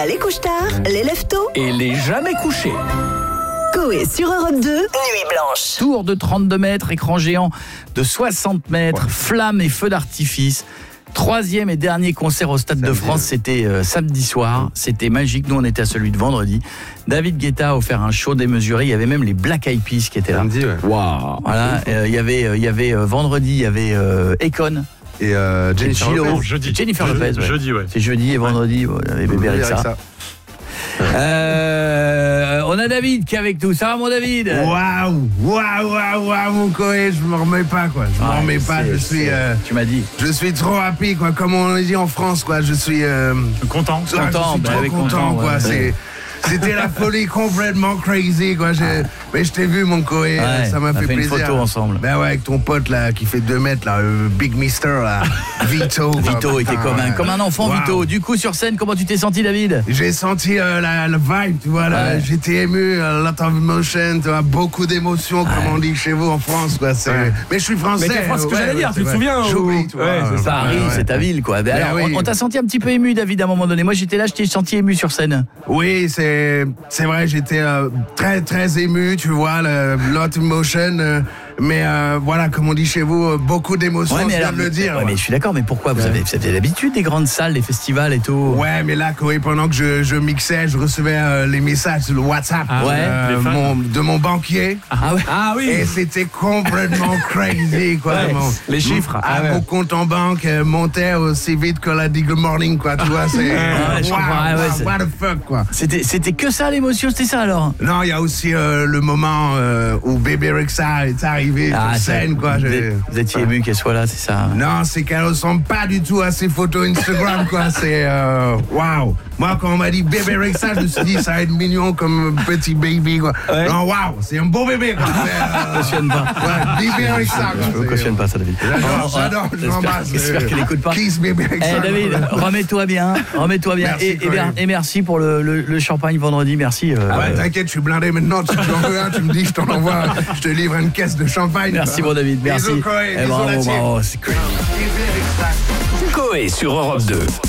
a les couche-tard, les lève-tôt Et les jamais couchés. Coé sur Europe 2, Nuit Blanche. Tour de 32 mètres, écran géant de 60 mètres, flammes et feux d'artifice. Troisième et dernier concert au Stade de France, c'était samedi soir. C'était magique. Nous, on était à celui de vendredi. David Guetta a offert un show démesuré. Il y avait même les Black Eyed Peas qui étaient là. Samedi, ouais. Waouh. Voilà. Il y avait vendredi, il y avait Akon. Et Jennifer Gilo. Lopez. Jeudi. Jennifer Lopez. Ouais. Jeudi, ouais. C'est jeudi et vendredi. Il y avait bébé Rexha. On a David qui est avec nous. Ça va, mon David? Waouh, mon Coé, je me remets pas, quoi. Je me remets pas, tu m'as dit. Je suis trop happy, quoi. Comme on dit en France, quoi. Je suis Content. je suis trop content, quoi. Ouais. C'était la folie complètement crazy, quoi. Mais je t'ai vu, mon Coé, Ouais, ça m'a on a fait fait une plaisir. photo ensemble. Ben ouais, avec ton pote là qui fait 2 mètres là, Big Mister là, Vito. Vito était comme un enfant, Wow. Vito. Du coup, sur scène, comment tu t'es senti, David? J'ai senti la vibe, tu vois, là, Ouais. j'étais ému, a lot of emotion, tu vois, beaucoup d'émotions, comme on dit chez vous en France, quoi. Mais je suis français. Mais c'est ce que j'allais dire, tu te ouais. souviens J'oublie, tu vois. Ouais, c'est ça. Paris, c'est ta ville, quoi. Mais alors, oui. on t'a senti un petit peu ému, David, à un moment donné. Moi, j'étais là, je t'ai senti ému sur scène. Oui, c'est vrai, j'étais très très ému, tu vois, lot emotion, mais voilà, comme on dit chez vous, beaucoup d'émotions, je viens de le dire. Ouais, mais je suis d'accord, mais pourquoi vous avez l'habitude des grandes salles, des festivals et tout? Ouais, mais là, Coé, pendant que je mixais, je recevais les messages sur le WhatsApp les fans. de mon banquier. Ah ouais. Ah oui. Et c'était complètement crazy, quoi. Ouais, les chiffres. Mon compte en banque montait aussi vite que la dit good morning, quoi. Tu vois, c'est. je comprends, ouais, c'est- what the fuck, quoi. C'était que ça, l'émotion, c'était ça alors? Non, il y a aussi le moment où Bébé Rexha est arrivé sur scène, quoi. Vous étiez ému qu'elle soit là, c'est ça? Non, c'est qu'elle ressemble pas du tout à ses photos Instagram, quoi. C'est waouh. Moi, quand on m'a dit Bébé Rexha, je me suis dit ça va être mignon comme un petit baby, quoi. Ouais. Non, waouh, c'est un beau bébé, quoi. Je cautionne pas. Ouais, Bébé Rexha, quoi. Je cautionne pas ça, David. J'adore, je l'embrasse. J'espère qu'elle écoute pas. Kiss Bébé Rexha. David, remets-toi bien. Merci, et merci pour le champagne vendredi, merci. Ouais, t'inquiète, je suis blindé maintenant. Si tu en veux un, tu me dis, je t'en envoie. Je te livre une caisse de champagne. Merci, mon David, merci. Bisous, Coé, bisous, Bravo, la team. bravo, c'est crazy. Coé Coé sur Europe 2.